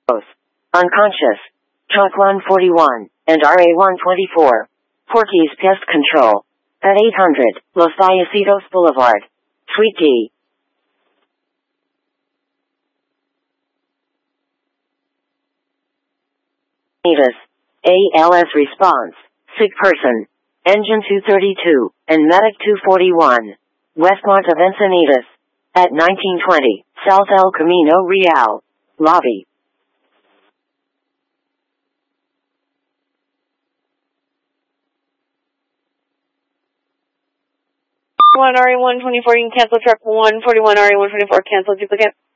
Both. Unconscious. Truck 141 and RA-124. Porky's Pest Control. At 800 Los Fallecidos Boulevard. Suite D. Encinitas. ALS response. Sick person. Engine 232 and Medic 241. Westmont of Encinitas. At 1920 South El Camino Real. Lobby. 1 RE124, you can cancel truck 141 RE124, cancel duplicate.